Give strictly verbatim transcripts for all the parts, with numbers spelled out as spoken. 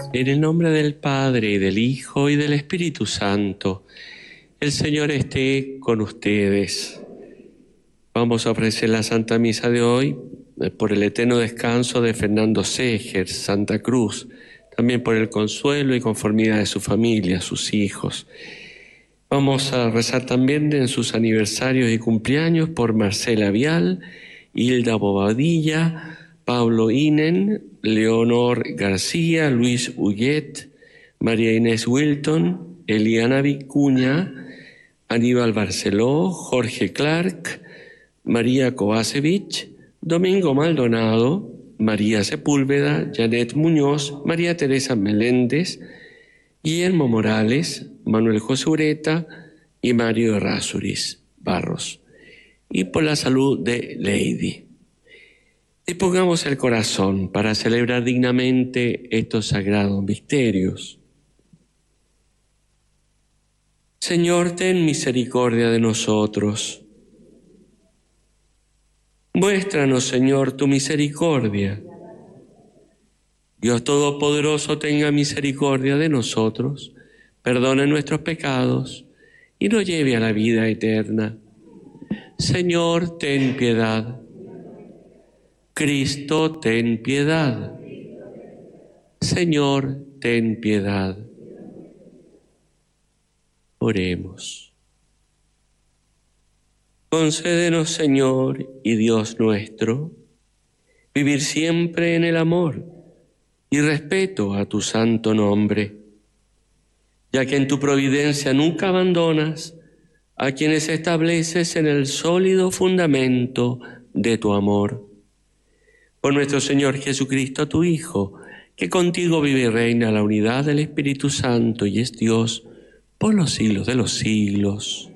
En el nombre del Padre, y del Hijo, y del Espíritu Santo, el Señor esté con ustedes. Vamos a ofrecer la Santa Misa de hoy por el eterno descanso de Fernando Seger, Santa Cruz, también por el consuelo y conformidad de su familia, sus hijos. Vamos a rezar también en sus aniversarios y cumpleaños por Marcela Vial, Hilda Bobadilla, Pablo Inen, Leonor García, Luis Huguet, María Inés Wilton, Eliana Vicuña, Aníbal Barceló, Jorge Clark, María Kovacevic, Domingo Maldonado, María Sepúlveda, Janet Muñoz, María Teresa Meléndez, Guillermo Morales, Manuel José Ureta y Mario Errázuriz Barros. Y por la salud de Lady. Dispongamos el corazón para celebrar dignamente estos sagrados misterios. Señor, ten misericordia de nosotros. Muéstranos, Señor, tu misericordia. Dios Todopoderoso, tenga misericordia de nosotros, perdone nuestros pecados y nos lleve a la vida eterna. Señor, ten piedad. Cristo, ten piedad. Señor, ten piedad. Oremos. Concédenos, Señor y Dios nuestro, vivir siempre en el amor y respeto a tu santo nombre, ya que en tu providencia nunca abandonas a quienes estableces en el sólido fundamento de tu amor. Por nuestro Señor Jesucristo, tu Hijo, que contigo vive y reina la unidad del Espíritu Santo y es Dios por los siglos de los siglos.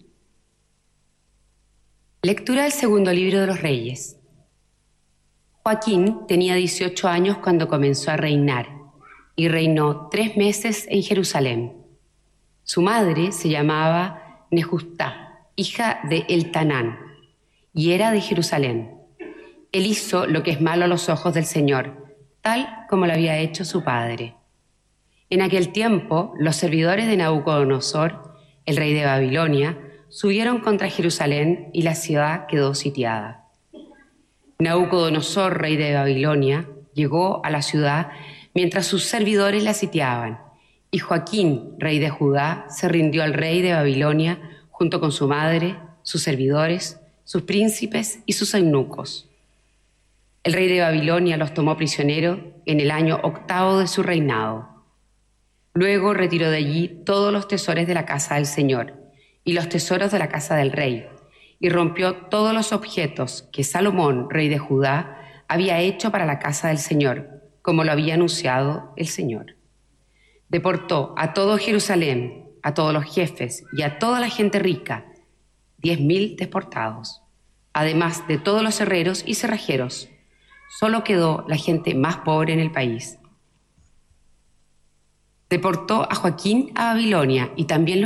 Lectura del segundo libro de los Reyes. Joaquín tenía dieciocho años cuando comenzó a reinar y reinó tres meses en Jerusalén. Su madre se llamaba Nejustá, hija de Eltanán, y era de Jerusalén. Él hizo lo que es malo a los ojos del Señor, tal como lo había hecho su padre. En aquel tiempo, los servidores de Nabucodonosor, el rey de Babilonia, subieron contra Jerusalén y la ciudad quedó sitiada. Nabucodonosor, rey de Babilonia, llegó a la ciudad mientras sus servidores la sitiaban, y Joaquín, rey de Judá, se rindió al rey de Babilonia junto con su madre, sus servidores, sus príncipes y sus eunucos. El rey de Babilonia los tomó prisioneros en el año octavo de su reinado. Luego retiró de allí todos los tesoros de la casa del Señor y los tesoros de la casa del rey, y rompió todos los objetos que Salomón, rey de Judá, había hecho para la casa del Señor, como lo había anunciado el Señor. Deportó a todo Jerusalén, a todos los jefes y a toda la gente rica, diez mil deportados, además de todos los herreros y cerrajeros. Solo quedó la gente más pobre en el país. Deportó a Joaquín a Babilonia y también los